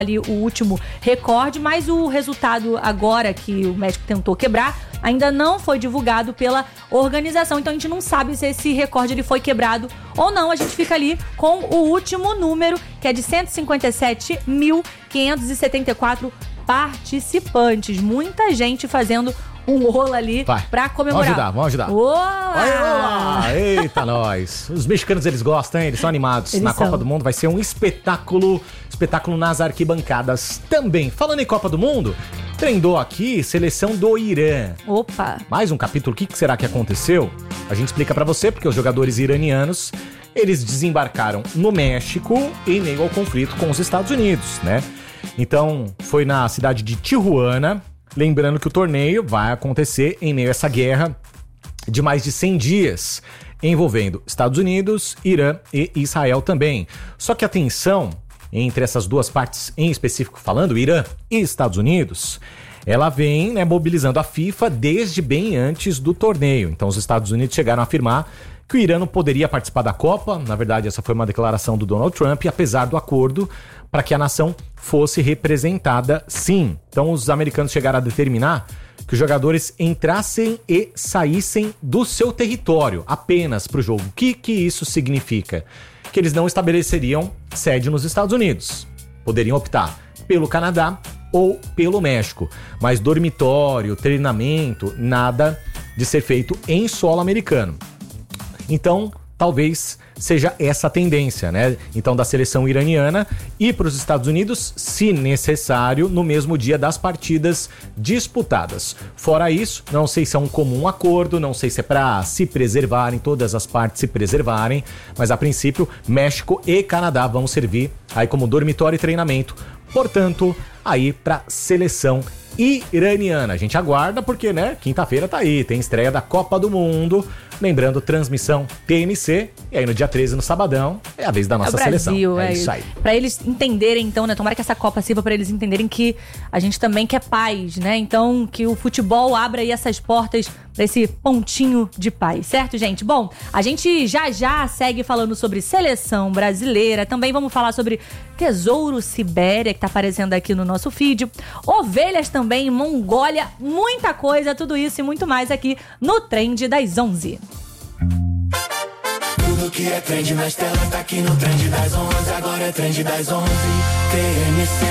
ali o último recorde, mas o resultado agora que o México tentou quebrar ainda não foi divulgado pela organização, então a gente não sabe se esse recorde ele foi quebrado ou não. A gente fica ali com o último número, que é de 157.574 participantes. Muita gente fazendo um rolo ali pra comemorar. Vamos ajudar. Olá! Eita, nós. Os mexicanos, eles gostam, hein? Eles são animados. Na Copa do Mundo vai ser um espetáculo nas arquibancadas também. Falando em Copa do Mundo, trendou aqui seleção do Irã. Opa! Mais um capítulo. O que será que aconteceu? A gente explica pra você, porque os jogadores iranianos, eles desembarcaram no México em meio ao conflito com os Estados Unidos, né? Então, foi na cidade de Tijuana. Lembrando que o torneio vai acontecer em meio a essa guerra de mais de 100 dias, envolvendo Estados Unidos, Irã e Israel também. Só que a tensão entre essas duas partes, em específico falando, Irã e Estados Unidos, ela vem, né, mobilizando a FIFA desde bem antes do torneio. Então os Estados Unidos chegaram a afirmar que o Irã não poderia participar da Copa. Na verdade, essa foi uma declaração do Donald Trump, apesar do acordo para que a nação fosse representada, sim. Então os americanos chegaram a determinar que os jogadores entrassem e saíssem do seu território apenas para o jogo. O que isso significa? Que eles não estabeleceriam sede nos Estados Unidos. Poderiam optar pelo Canadá ou pelo México. Mas dormitório, treinamento, nada de ser feito em solo americano. Então, talvez seja essa a tendência, né? Então, da seleção iraniana ir para os Estados Unidos, se necessário, no mesmo dia das partidas disputadas. Fora isso, não sei se é um comum acordo, não sei se é para se preservarem, todas as partes se preservarem, mas a princípio, México e Canadá vão servir aí como dormitório e treinamento. Portanto, aí para seleção iraniana. A gente aguarda porque, né, quinta-feira tá aí, tem estreia da Copa do Mundo. Lembrando, transmissão TMC. E aí no dia 13, no sabadão, é a vez da nossa seleção. É isso aí. Pra eles entenderem, então, né? Tomara que essa Copa sirva pra eles entenderem que a gente também quer paz, né? Então, que o futebol abra aí essas portas pra esse pontinho de paz, certo, gente? Bom, a gente já segue falando sobre seleção brasileira. Também vamos falar sobre Tesouro Sibéria, que tá aparecendo aqui no nosso feed. Ovelhas também, Mongólia, muita coisa, tudo isso e muito mais aqui no Trend das 11. Tudo que é trend nas telas tá aqui no Trend das 11. Agora é Trend das 11, TMC.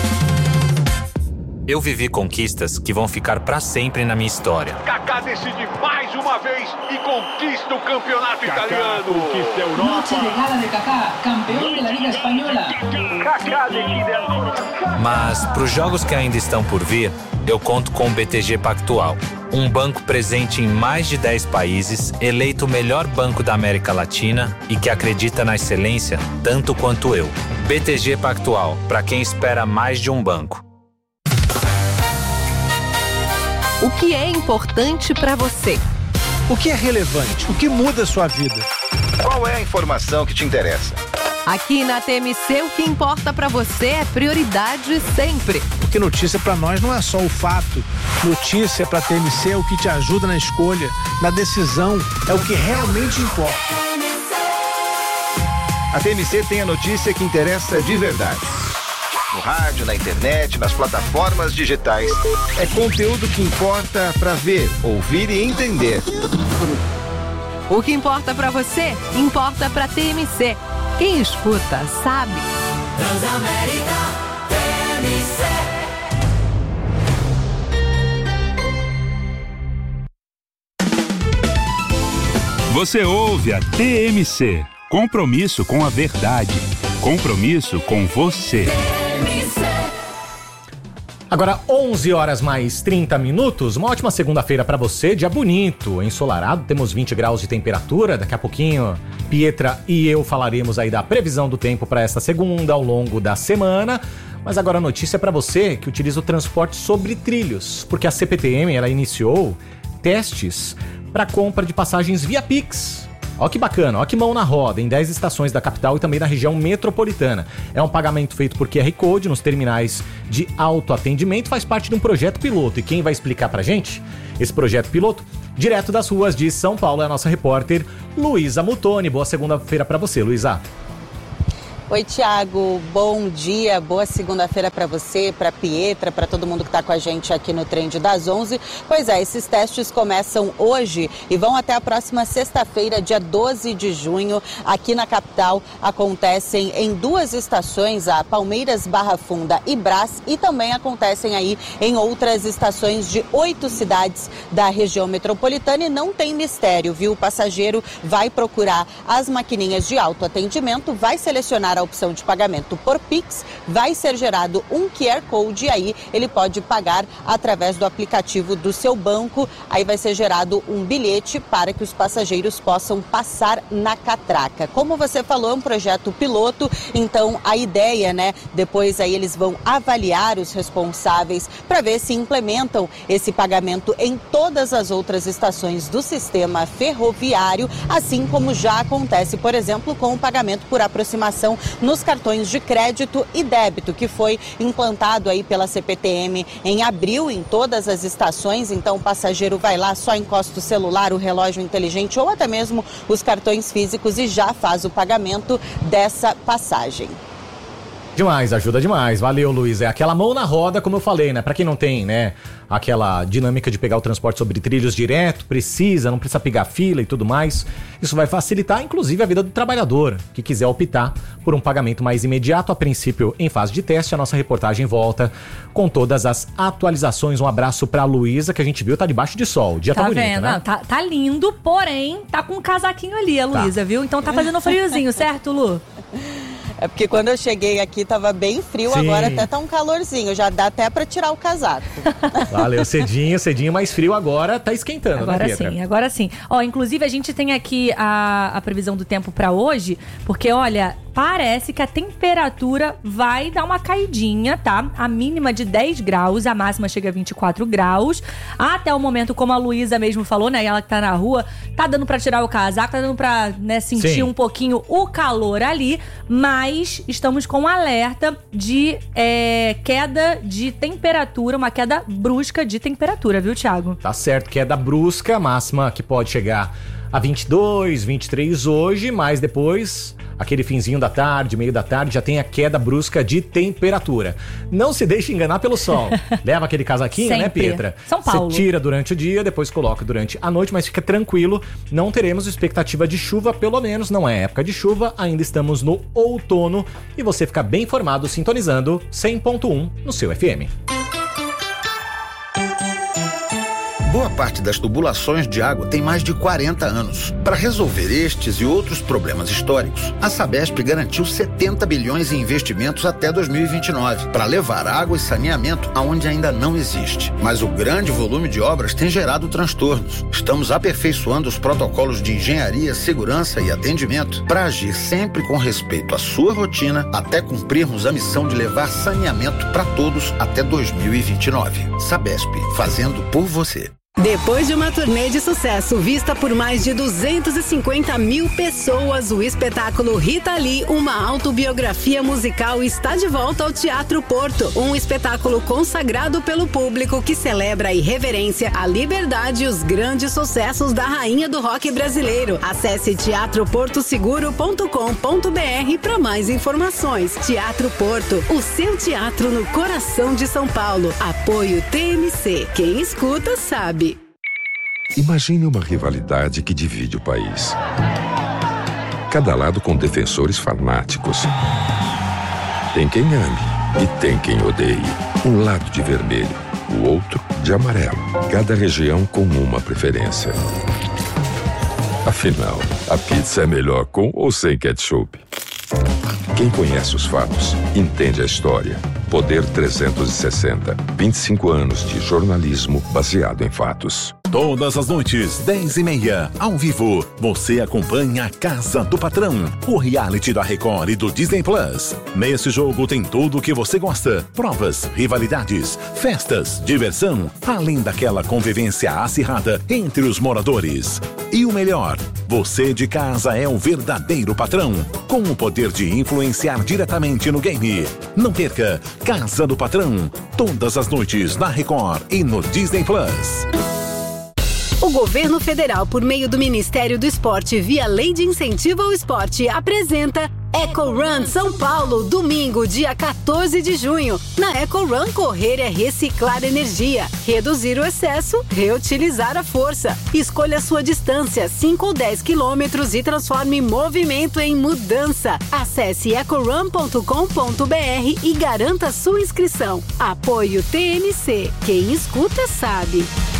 Eu vivi conquistas que vão ficar pra sempre na minha história. Kaká decide mais uma vez e conquista o campeonato italiano. Conquista a Europa. Noche de gala de Kaká, campeão da Liga Espanhola. Kaká decide a... Mas pros jogos que ainda estão por vir, eu conto com o BTG Pactual. Um banco presente em mais de 10 países, eleito o melhor banco da América Latina e que acredita na excelência tanto quanto eu. BTG Pactual, para quem espera mais de um banco. O que é importante para você? O que é relevante? O que muda a sua vida? Qual é a informação que te interessa? Aqui na TMC, o que importa para você é prioridade sempre. Porque notícia para nós não é só o fato. Notícia para TMC é o que te ajuda na escolha, na decisão, é o que realmente importa. A TMC tem a notícia que interessa de verdade. No rádio, na internet, nas plataformas digitais. É conteúdo que importa para ver, ouvir e entender. O que importa para você, importa para TMC. Quem escuta, sabe. Transamérica, TMC. Você ouve a TMC. Compromisso com a verdade. Compromisso com você. Agora, 11 horas mais 30 minutos, uma ótima segunda-feira pra você, dia bonito, ensolarado, temos 20 graus de temperatura, daqui a pouquinho Pietra e eu falaremos aí da previsão do tempo pra esta segunda ao longo da semana, mas agora a notícia é pra você que utiliza o transporte sobre trilhos, porque a CPTM, ela iniciou testes pra compra de passagens via Pix. Ó que bacana, ó que mão na roda, em 10 estações da capital e também na região metropolitana. É um pagamento feito por QR Code nos terminais de autoatendimento, faz parte de um projeto piloto. E quem vai explicar pra gente esse projeto piloto? Direto das ruas de São Paulo é a nossa repórter Luísa Mutoni. Boa segunda-feira pra você, Luísa. Oi, Thiago, bom dia, boa segunda-feira para você, para Pietra, para todo mundo que está com a gente aqui no Trend das 11. Pois é, esses testes começam hoje e vão até a próxima sexta-feira, dia 12 de junho. Aqui na capital acontecem em 2 estações, a Palmeiras, Barra Funda e Brás, e também acontecem aí em outras estações de 8 cidades da região metropolitana e não tem mistério, viu? O passageiro vai procurar as maquininhas de autoatendimento, vai selecionar a opção de pagamento por Pix, vai ser gerado um QR Code e aí ele pode pagar através do aplicativo do seu banco. Aí vai ser gerado um bilhete para que os passageiros possam passar na catraca. Como você falou, é um projeto piloto, então a ideia, né, depois aí eles vão avaliar os responsáveis para ver se implementam esse pagamento em todas as outras estações do sistema ferroviário, assim como já acontece, por exemplo, com o pagamento por aproximação nos cartões de crédito e débito, que foi implantado aí pela CPTM em abril em todas as estações. Então o passageiro vai lá, só encosta o celular, o relógio inteligente ou até mesmo os cartões físicos e já faz o pagamento dessa passagem. Demais, ajuda demais. Valeu, Luiz. É aquela mão na roda, como eu falei, né? Pra quem não tem, né, aquela dinâmica de pegar o transporte sobre trilhos direto, não precisa pegar fila e tudo mais. Isso vai facilitar, inclusive, a vida do trabalhador, que quiser optar por um pagamento mais imediato. A princípio, em fase de teste, a nossa reportagem volta com todas as atualizações. Um abraço pra Luísa, que a gente viu, tá debaixo de sol. O dia tá bonito, vendo? né? Tá lindo, porém, tá com um casaquinho ali, a Luísa, viu? Então tá fazendo friozinho, certo, Lu? É porque quando eu cheguei aqui tava bem frio, sim. Agora até tá um calorzinho, já dá até pra tirar o casaco. Valeu, cedinho, mais frio agora, tá esquentando, agora, né, Pietra? Agora sim. Ó, inclusive a gente tem aqui a previsão do tempo pra hoje, porque olha, parece que a temperatura vai dar uma caidinha, tá? A mínima de 10 graus, a máxima chega a 24 graus. Até o momento, como a Luísa mesmo falou, né, ela que tá na rua, tá dando pra tirar o casaco, tá dando pra, né, sentir um pouquinho o calor ali, mas estamos com um alerta de queda de temperatura, uma queda brusca de temperatura, viu, Thiago? Tá certo, queda brusca, máxima que pode chegar a 22, 23 hoje, mas depois, aquele finzinho da tarde, meio da tarde, já tem a queda brusca de temperatura. Não se deixe enganar pelo sol. Leva aquele casaquinho, sempre, né, Pietra? São Paulo. Você tira durante o dia, depois coloca durante a noite, mas fica tranquilo, não teremos expectativa de chuva, pelo menos não é época de chuva, ainda estamos no outono e você fica bem informado sintonizando 100.1 no seu FM. Boa parte das tubulações de água tem mais de 40 anos. Para resolver estes e outros problemas históricos, a Sabesp garantiu 70 bilhões em investimentos até 2029, para levar água e saneamento aonde ainda não existe. Mas o grande volume de obras tem gerado transtornos. Estamos aperfeiçoando os protocolos de engenharia, segurança e atendimento para agir sempre com respeito à sua rotina, até cumprirmos a missão de levar saneamento para todos até 2029. Sabesp, fazendo por você. Depois de uma turnê de sucesso vista por mais de 250 mil pessoas, o espetáculo Rita Lee, uma autobiografia musical, está de volta ao Teatro Porto. Um espetáculo consagrado pelo público que celebra a irreverência, a liberdade e os grandes sucessos da rainha do rock brasileiro. Acesse teatroportoseguro.com.br para mais informações. Teatro Porto, o seu teatro no coração de São Paulo. Apoio TMC. Quem escuta sabe. Imagine uma rivalidade que divide o país. Cada lado com defensores fanáticos. Tem quem ame e tem quem odeie. Um lado de vermelho, o outro de amarelo. Cada região com uma preferência. Afinal, a pizza é melhor com ou sem ketchup? Quem conhece os fatos, entende a história. Poder 360. 25 anos de jornalismo baseado em fatos. Todas as noites, 10h30, ao vivo, você acompanha a Casa do Patrão, o reality da Record e do Disney Plus. Nesse jogo tem tudo o que você gosta: provas, rivalidades, festas, diversão, além daquela convivência acirrada entre os moradores. E o melhor, você de casa é o verdadeiro patrão, com o poder de influenciar diretamente no game. Não perca Casa do Patrão, todas as noites na Record e no Disney Plus. O governo federal, por meio do Ministério do Esporte, via Lei de Incentivo ao Esporte, apresenta EcoRun São Paulo, domingo, dia 14 de junho. Na EcoRun, correr é reciclar energia, reduzir o excesso, reutilizar a força. Escolha a sua distância, 5 ou 10 quilômetros, e transforme movimento em mudança. Acesse ecorun.com.br e garanta sua inscrição. Apoio TMC. Quem escuta sabe.